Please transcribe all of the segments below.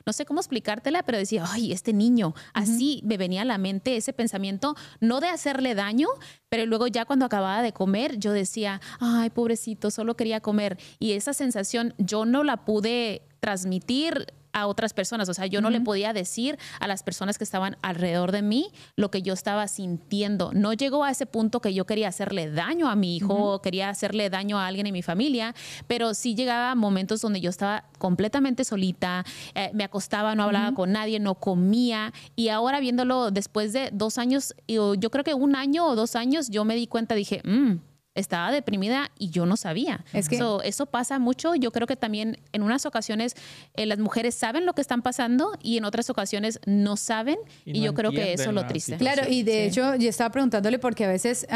no sé cómo explicártela, pero decía, ay, este niño, así me venía a la mente ese pensamiento, no de hacerle daño, pero luego ya cuando acababa de comer, yo decía, ay, pobrecito, solo quería comer. Y esa sensación yo no la pude transmitir a otras personas. O sea, yo no le podía decir a las personas que estaban alrededor de mí lo que yo estaba sintiendo. No llegó a ese punto que yo quería hacerle daño a mi hijo, quería hacerle daño a alguien en mi familia, pero sí llegaba a momentos donde yo estaba completamente solita, me acostaba, no hablaba con nadie, no comía. Y ahora viéndolo después de 2 años, yo creo que 1 año o 2 años, yo me di cuenta, dije, estaba deprimida y yo no sabía. Es que eso pasa mucho. Yo creo que también en unas ocasiones las mujeres saben lo que están pasando y en otras ocasiones no saben. Y no yo creo que eso es lo entienden la triste. situación. claro, y de hecho yo estaba preguntándole porque a veces,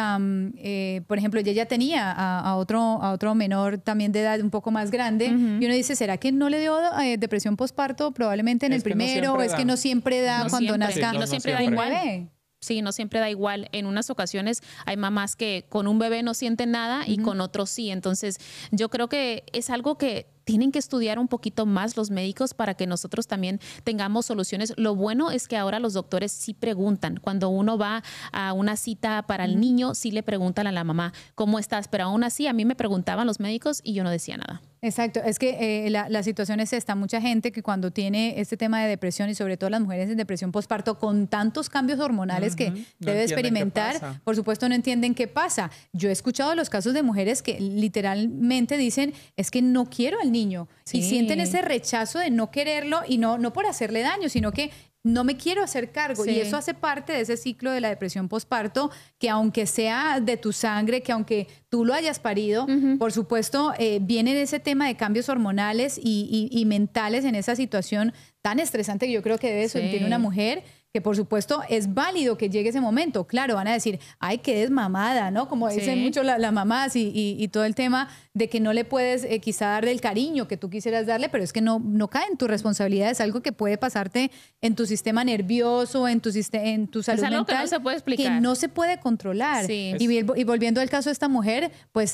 por ejemplo, ella ya tenía a otro menor también de edad un poco más grande y uno dice, ¿será que no le dio depresión postparto probablemente en el Es que no primero o siempre es da. que no siempre da No cuando siempre. nazca Y no siempre da un igual. bebé? Sí, no siempre da igual. En unas ocasiones hay mamás que con un bebé no sienten nada y con otros sí. Entonces, yo creo que es algo que tienen que estudiar un poquito más los médicos para que nosotros también tengamos soluciones. Lo bueno es que ahora los doctores sí preguntan. Cuando uno va a una cita para el niño, sí le preguntan a la mamá, ¿cómo estás? Pero aún así, a mí me preguntaban los médicos y yo no decía nada. Exacto, es que la situación es esta, mucha gente que cuando tiene este tema de depresión y sobre todo las mujeres en depresión postparto con tantos cambios hormonales que No debe entienden experimentar, qué pasa. por supuesto no entienden qué pasa. Yo he escuchado los casos de mujeres que literalmente dicen, es que no quiero al niño y Sí. sienten ese rechazo de no quererlo y no por hacerle daño, sino que no me quiero hacer cargo. Sí. Y eso hace parte de ese ciclo de la depresión postparto, que aunque sea de tu sangre, que aunque tú lo hayas parido, por supuesto, viene ese tema de cambios hormonales y mentales en esa situación tan estresante que yo creo que debe Sí. sentir una mujer, que por supuesto es válido que llegue ese momento. Claro, van a decir, ay, qué desmamada, ¿no? Como dicen Sí. mucho las mamás y todo el tema de que no le puedes quizá darle el cariño que tú quisieras darle, pero es que no cae en tu responsabilidad, es algo que puede pasarte en tu sistema nervioso, en tu salud algo que mental, no se puede explicar. que no se puede controlar. Sí. Y volviendo al caso de esta mujer, pues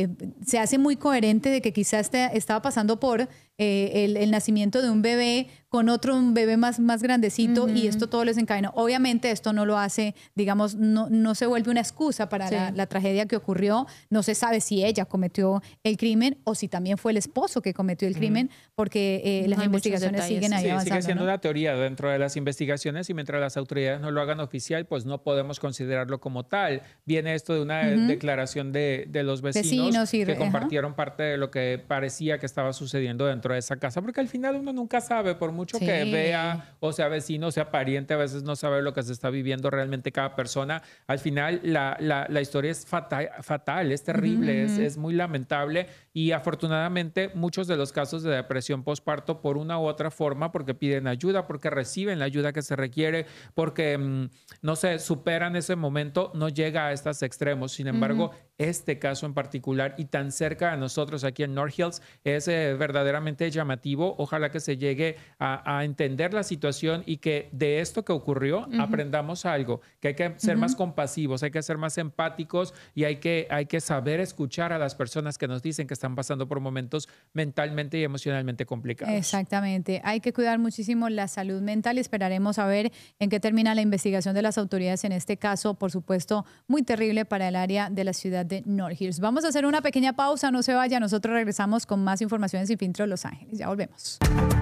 se hace muy coherente de que quizás estaba pasando por el nacimiento de un bebé con un bebé más grandecito y esto todo lo desencadenó. Obviamente esto no lo hace, digamos, no se vuelve una excusa para Sí. la tragedia que ocurrió. No se sabe si ella cometió el crimen o si también fue el esposo que cometió el crimen, porque No las hay muchos investigaciones detalles. siguen ahí Sí, avanzando. sigue siendo ¿no? una teoría dentro de las investigaciones y mientras las autoridades no lo hagan oficial, pues no podemos considerarlo como tal. Viene esto de una declaración de los vecinos y que ajá. compartieron parte de lo que parecía que estaba sucediendo dentro de esa casa, porque al final uno nunca sabe, por mucho Sí. que vea o sea vecino, o sea pariente, a veces no sabe lo que se está viviendo realmente cada persona. Al final la historia es fatal, es terrible, es muy lamentable y afortunadamente muchos de los casos de depresión postparto por una u otra forma, porque piden ayuda, porque reciben la ayuda que se requiere, porque no sé, superan ese momento, no llega a estos extremos. Sin embargo, este caso en particular y tan cerca de nosotros aquí en North Hills es verdaderamente llamativo. Ojalá que se llegue a entender la situación y que de esto que ocurrió aprendamos algo, que hay que ser más compasivos, hay que ser más empáticos y hay que saber escuchar a las personas que nos dicen que están pasando por momentos mentalmente y emocionalmente complicados. Exactamente. Hay que cuidar muchísimo la salud mental y esperaremos a ver en qué termina la investigación de las autoridades en este caso, por supuesto, muy terrible para el área de la ciudad de North Hills. Vamos a hacer una pequeña pausa, no se vaya, nosotros regresamos con más información en Sin Filtro Los Ángeles. Ya volvemos.